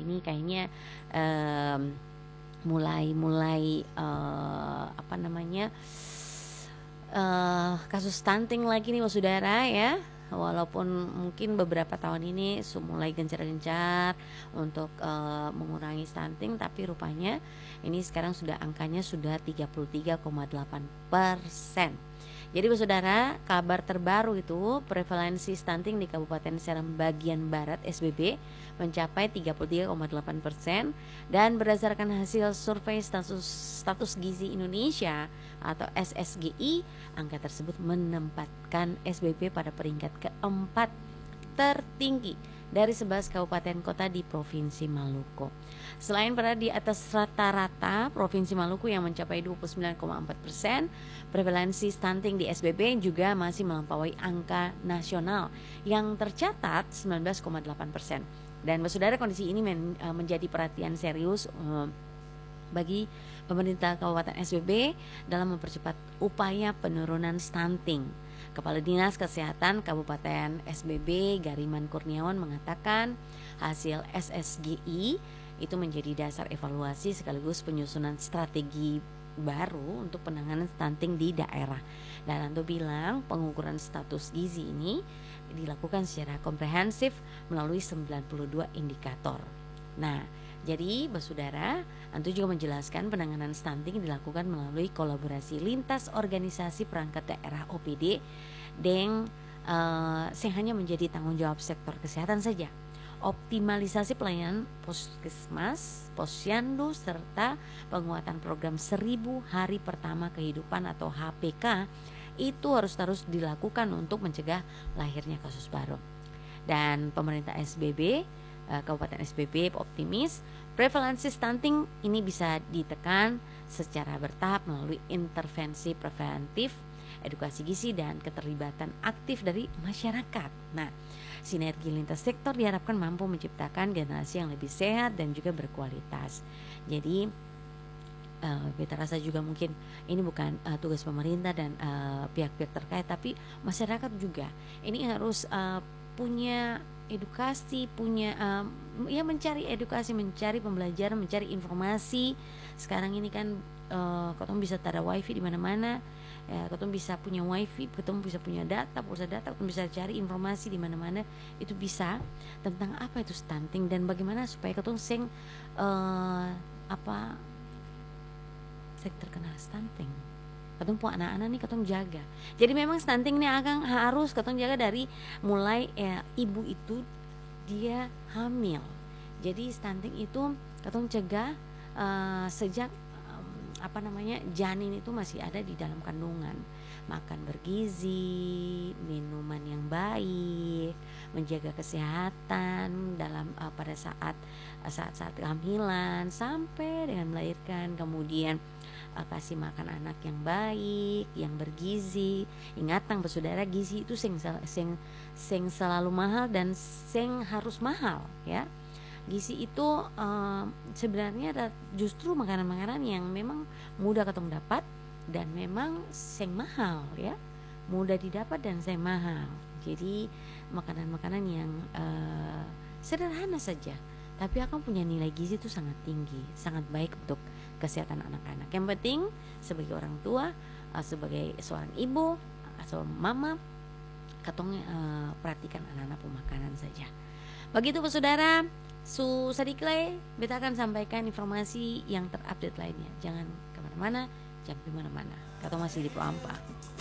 ini kayaknya mulai apa namanya kasus stunting lagi nih saudara ya. Walaupun mungkin beberapa tahun ini mulai gencar-gencar untuk mengurangi stunting, tapi rupanya ini sekarang angkanya sudah 33,8%. Jadi saudara, kabar terbaru itu prevalensi stunting di Kabupaten Serang bagian Barat SBB mencapai 33,8%, dan berdasarkan hasil survei status gizi Indonesia atau SSGI, angka tersebut menempatkan SBB pada peringkat keempat tertinggi dari 11 kabupaten kota di Provinsi Maluku. Selain berada di atas rata-rata Provinsi Maluku yang mencapai 29,4%, prevalensi stunting di SBB juga masih melampaui angka nasional yang tercatat 19,8%. Dan saudara, kondisi ini menjadi perhatian serius bagi pemerintah Kabupaten SBB dalam mempercepat upaya penurunan stunting. Kepala Dinas Kesehatan Kabupaten SBB Gariman Kurniawan mengatakan hasil SSGI itu menjadi dasar evaluasi sekaligus penyusunan strategi baru untuk penanganan stunting di daerah. Dan Anto bilang pengukuran status gizi ini dilakukan secara komprehensif melalui 92 indikator. Nah, jadi saudara, Anto juga menjelaskan penanganan stunting dilakukan melalui kolaborasi lintas organisasi perangkat daerah OPD yang hanya menjadi tanggung jawab sektor kesehatan saja. Optimalisasi pelayanan puskesmas, posyandu, serta penguatan program 1000 hari pertama kehidupan atau HPK itu harus terus dilakukan untuk mencegah lahirnya kasus baru. Dan pemerintah SBB, Kabupaten SBB optimis prevalensi stunting ini bisa ditekan secara bertahap melalui intervensi preventif, edukasi gizi, dan keterlibatan aktif dari masyarakat. Nah, sinergi lintas sektor diharapkan mampu menciptakan generasi yang lebih sehat dan juga berkualitas. Jadi kita rasa juga mungkin ini bukan tugas pemerintah dan pihak-pihak terkait, tapi masyarakat juga ini harus punya edukasi, mencari edukasi, mencari pembelajaran, mencari informasi. Sekarang ini kan ketemu bisa ada wifi di mana-mana. Ya, ketemu bisa punya wifi, ketemu bisa punya data, pulsa data, ketemu bisa cari informasi di mana-mana. Itu bisa tentang apa itu stunting dan bagaimana supaya ketemu sing terkena stunting. Ketemu anak-anak nih ketemu jaga. Jadi memang stunting ini harus ketemu jaga dari mulai ibu itu dia hamil. Jadi stunting itu ketemu cegah sejak janin itu masih ada di dalam kandungan. Makan bergizi, minuman yang baik, menjaga kesehatan dalam pada saat kehamilan sampai dengan melahirkan, kemudian kasih makan anak yang baik, yang bergizi. Ingat saudara, gizi itu sing selalu mahal dan sing harus mahal ya. Gizi itu sebenarnya ada justru makanan-makanan yang memang mudah ketemu dapat dan memang sing mahal ya, mudah didapat dan sing mahal. Jadi makanan-makanan yang sederhana saja, tapi akan punya nilai gizi itu sangat tinggi, sangat baik untuk kesehatan anak-anak. Yang penting sebagai orang tua, sebagai seorang ibu atau mama, katong perhatikan anak-anak pemakanan saja. Begitu saudara. Sedikit beta akan sampaikan informasi yang terupdate lainnya. Jangan kemana-mana, jangan kemana-mana. Katong masih di Pro Ampa.